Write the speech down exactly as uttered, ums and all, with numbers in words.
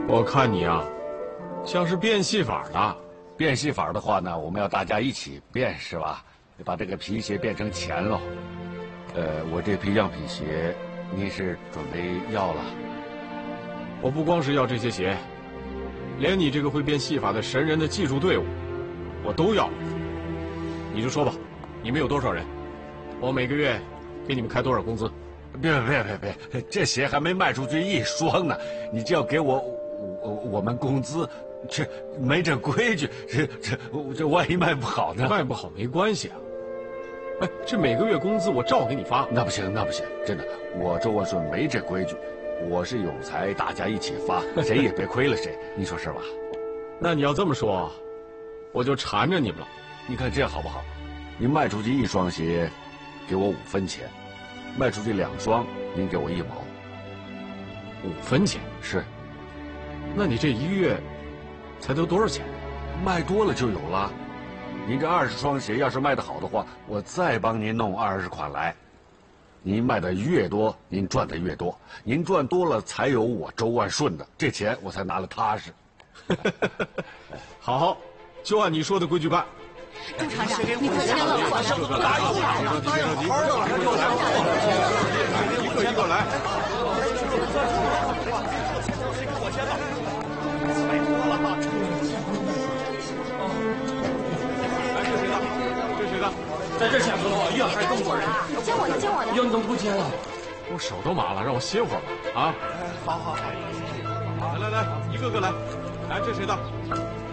我看你啊，像是变戏法的。 变戏法的话呢，我们要大家一起变，是吧？把这个皮鞋变成钱喽。呃，我这批样品鞋，您是准备要了？ 我不光是要这些鞋，连你这个会变戏法的神人的技术队伍，我都要。你就说吧，你们有多少人？我每个月给你们开多少工资？ 别别别别，这鞋还没卖出去一双呢，你就要给我我我们工资？这没这规矩，这这这万一卖不好呢？ 卖不好没关系啊。哎，这每个月工资我照给你发。 那不行，那不行，真的，我周万顺没这规矩。我是有才，大家一起发，谁也别亏了谁，你说是吧？ 那你要这么说，我就缠着你们了。 你看这样好不好？您卖出去一双鞋，给我五分钱；卖出去两双，您给我一毛。 五分钱是？ 那你这一个月才得多少钱？ 卖多了就有了。您这二十双鞋要是卖得好的话，我再帮您弄二十款来。您卖的越多，您赚的越多。您赚多了，才有我周万顺的，这钱我才拿得踏实。 好，好，就按你说的规矩办。 周厂长，你快签了，马上就来了， 别着急，一个一个来。 谁跟我签了？太多了。 来，这谁的？这谁的？ 在这签合同，越还更多人。 接我的，接我的。 要你怎么不签了？ 我手都麻了，让我歇会儿吧。啊， 好好好， 来来来，一个个来。来，这谁的？